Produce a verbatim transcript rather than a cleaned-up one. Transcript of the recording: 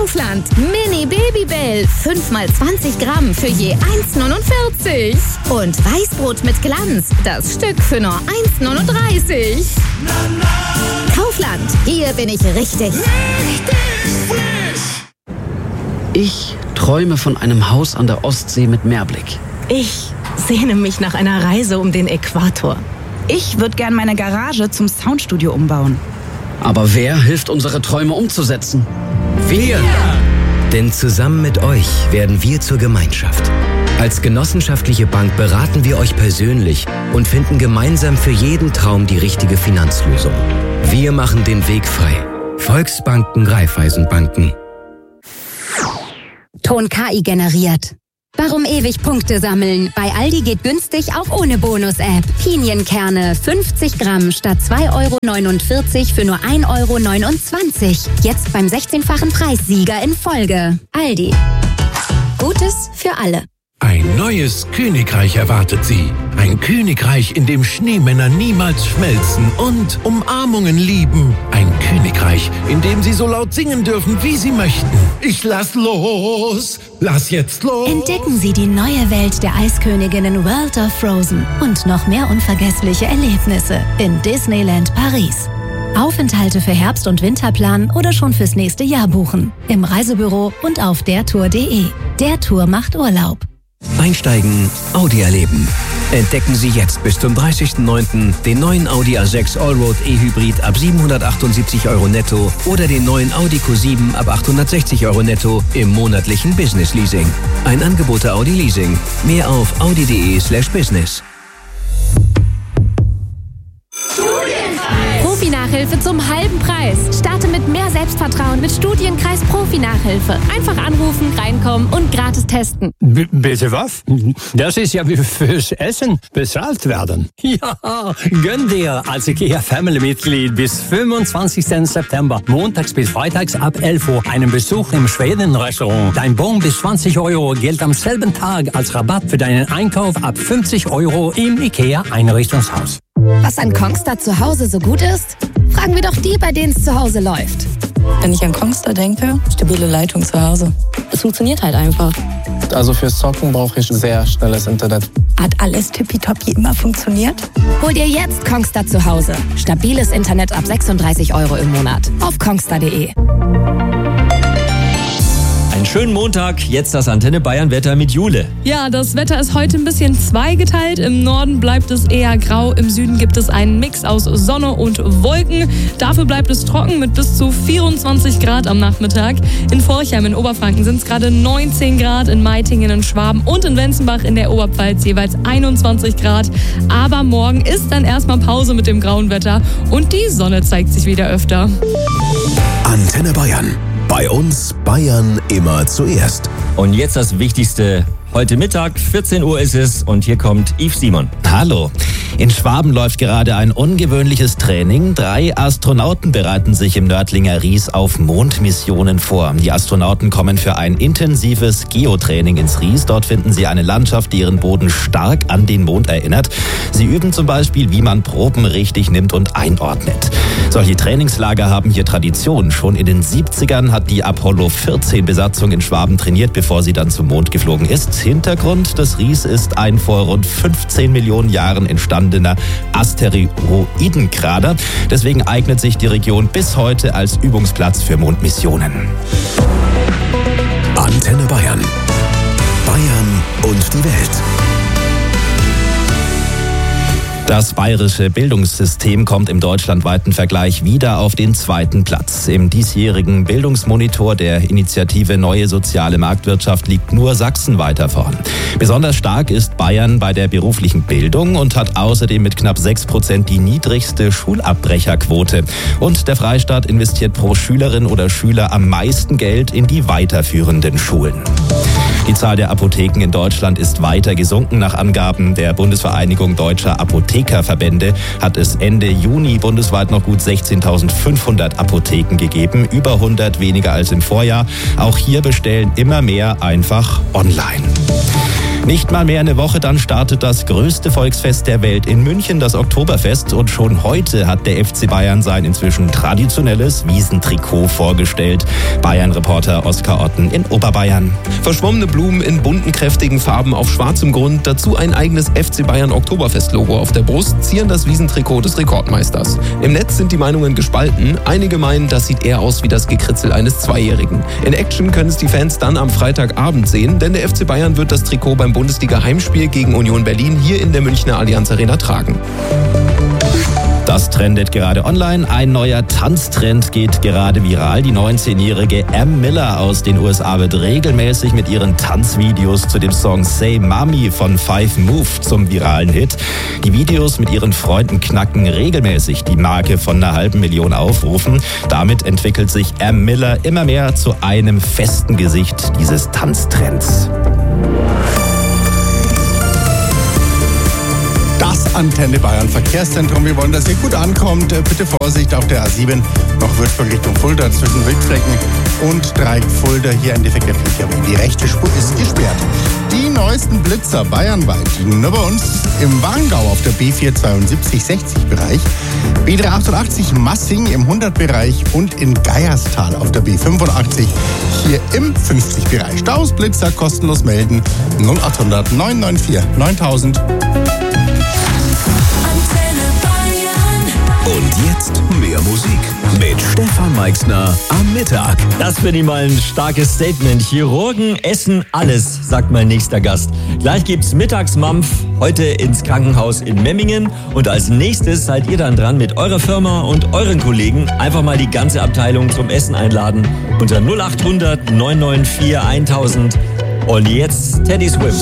Kaufland. Mini Babybell. fünf mal zwanzig Gramm für je eins neunundvierzig. Und Weißbrot mit Glanz. Das Stück für nur eins neununddreißig. Kaufland. Hier bin ich richtig. Richtig frisch. Ich träume von einem Haus an der Ostsee mit Meerblick. Ich sehne mich nach einer Reise um den Äquator. Ich würde gern meine Garage zum Soundstudio umbauen. Aber wer hilft, unsere Träume umzusetzen? Wir! Denn zusammen mit euch werden wir zur Gemeinschaft. Als genossenschaftliche Bank beraten wir euch persönlich und finden gemeinsam für jeden Traum die richtige Finanzlösung. Wir machen den Weg frei. Volksbanken, Raiffeisenbanken. Ton K I generiert. Warum ewig Punkte sammeln? Bei Aldi geht günstig auch ohne Bonus-App. Pinienkerne fünfzig Gramm statt zwei Euro neunundvierzig für nur ein Euro neunundzwanzig. Jetzt beim sechzehnfachen Preissieger in Folge. Aldi. Gutes für alle. Ein neues Königreich erwartet Sie. Ein Königreich, in dem Schneemänner niemals schmelzen und Umarmungen lieben. Ein Königreich, in dem Sie so laut singen dürfen, wie Sie möchten. Ich lass los, lass jetzt los. Entdecken Sie die neue Welt der Eisköniginnen World of Frozen und noch mehr unvergessliche Erlebnisse in Disneyland Paris. Aufenthalte für Herbst- und Winterplan oder schon fürs nächste Jahr buchen. Im Reisebüro und auf dertour punkt de. Der Tour macht Urlaub. Einsteigen, Audi erleben. Entdecken Sie jetzt bis zum dreißigsten neunten den neuen Audi A sechs Allroad E-Hybrid ab siebenhundertachtundsiebzig Euro netto oder den neuen Audi Q sieben ab achthundertsechzig Euro netto im monatlichen Business Leasing. Ein Angebot der Audi Leasing. Mehr auf audi punkt de slash business. Profi-Nachhilfe zum halben Preis. Starte mit mehr Selbstvertrauen mit Studienkreis Profi-Nachhilfe. Einfach anrufen, reinkommen und gratis testen. B- bitte was? Das ist ja wie fürs Essen bezahlt werden. Ja, gönn dir als IKEA Family-Mitglied bis fünfundzwanzigsten September, montags bis freitags ab elf Uhr, einen Besuch im Schweden-Restaurant. Dein Bon bis zwanzig Euro gilt am selben Tag als Rabatt für deinen Einkauf ab fünfzig Euro im IKEA-Einrichtungshaus. Was an Kongstar zu Hause so gut ist? Fragen wir doch die, bei denen es zu Hause läuft. Wenn ich an Kongstar denke, stabile Leitung zu Hause. Es funktioniert halt einfach. Also fürs Zocken brauche ich sehr schnelles Internet. Hat alles tippitoppi immer funktioniert? Hol dir jetzt Kongstar zu Hause. Stabiles Internet ab sechsunddreißig Euro im Monat. Auf kongstar punkt de. Einen schönen Montag, jetzt das Antenne Bayern Wetter mit Jule. Ja, das Wetter ist heute ein bisschen zweigeteilt. Im Norden bleibt es eher grau, im Süden gibt es einen Mix aus Sonne und Wolken. Dafür bleibt es trocken mit bis zu vierundzwanzig Grad am Nachmittag. In Forchheim in Oberfranken sind es gerade neunzehn Grad, in Meitingen, in Schwaben und in Wenzenbach in der Oberpfalz jeweils einundzwanzig Grad. Aber morgen ist dann erstmal Pause mit dem grauen Wetter und die Sonne zeigt sich wieder öfter. Antenne Bayern. Bei uns Bayern immer zuerst. Und jetzt das Wichtigste. Heute Mittag, vierzehn Uhr ist es und hier kommt Yves Simon. Hallo. In Schwaben läuft gerade ein ungewöhnliches Training. Drei Astronauten bereiten sich im Nördlinger Ries auf Mondmissionen vor. Die Astronauten kommen für ein intensives Geotraining ins Ries. Dort finden sie eine Landschaft, die ihren Boden stark an den Mond erinnert. Sie üben zum Beispiel, wie man Proben richtig nimmt und einordnet. Solche Trainingslager haben hier Tradition. Schon in den siebzigern hat die Apollo vierzehn Besatzung in Schwaben trainiert, bevor sie dann zum Mond geflogen ist. Hintergrund des Ries ist ein vor rund fünfzehn Millionen Jahren entstandener Asteroidenkrater. Deswegen eignet sich die Region bis heute als Übungsplatz für Mondmissionen. Antenne Bayern. Bayern und die Welt. Das bayerische Bildungssystem kommt im deutschlandweiten Vergleich wieder auf den zweiten Platz. Im diesjährigen Bildungsmonitor der Initiative Neue Soziale Marktwirtschaft liegt nur Sachsen weiter vorn. Besonders stark ist Bayern bei der beruflichen Bildung und hat außerdem mit knapp sechs Prozent die niedrigste Schulabbrecherquote. Und der Freistaat investiert pro Schülerin oder Schüler am meisten Geld in die weiterführenden Schulen. Die Zahl der Apotheken in Deutschland ist weiter gesunken. Nach Angaben der Bundesvereinigung Deutscher Apothekerverbände hat es Ende Juni bundesweit noch gut sechzehntausendfünfhundert Apotheken gegeben, über hundert weniger als im Vorjahr. Auch hier bestellen immer mehr einfach online. Nicht mal mehr eine Woche, dann startet das größte Volksfest der Welt in München, das Oktoberfest. Und schon heute hat der F C Bayern sein inzwischen traditionelles Wiesentrikot vorgestellt. Bayern-Reporter Oskar Otten in Oberbayern. Verschwommene Blumen in bunten, kräftigen Farben auf schwarzem Grund, dazu ein eigenes F C Bayern Oktoberfest-Logo auf der Brust, zieren das Wiesentrikot des Rekordmeisters. Im Netz sind die Meinungen gespalten. Einige meinen, das sieht eher aus wie das Gekritzel eines Zweijährigen. In Action können es die Fans dann am Freitagabend sehen, denn der F C Bayern wird das Trikot beim Bundesliga-Heimspiel gegen Union Berlin hier in der Münchner Allianz Arena tragen. Das trendet gerade online. Ein neuer Tanztrend geht gerade viral. Die neunzehnjährige Am Miller aus den U S A wird regelmäßig mit ihren Tanzvideos zu dem Song Say Mommy von Five Move zum viralen Hit. Die Videos mit ihren Freunden knacken regelmäßig die Marke von einer halben Million Aufrufen. Damit entwickelt sich Am Miller immer mehr zu einem festen Gesicht dieses Tanztrends. Das Antenne Bayern Verkehrszentrum. Wir wollen, dass ihr gut ankommt. Bitte Vorsicht auf der A sieben. Noch Würzburg Richtung Fulda zwischen Wildflecken und Dreieck-Fulda. Hier ein defekter Verkehr. Die rechte Spur ist gesperrt. Die neuesten Blitzer bayernweit liegen nur bei uns im Warngau auf der B vier zweiundsiebzig sechzig Bereich, B dreihundertachtundachtzig Massing im hundert Bereich und in Geierstal auf der B fünfundachtzig hier im fünfzig Bereich. Staus, Blitzer kostenlos melden null achthundert neunhundertvier neuntausend. Und jetzt mehr Musik mit Stefan Meixner am Mittag. Das finde ich mal ein starkes Statement. Chirurgen essen alles, sagt mein nächster Gast. Gleich gibt's Mittagsmampf heute ins Krankenhaus in Memmingen. Und als nächstes seid ihr dann dran mit eurer Firma und euren Kollegen. Einfach mal die ganze Abteilung zum Essen einladen unter null achthundert neunhundertvier eintausend. Und jetzt Teddy Swims.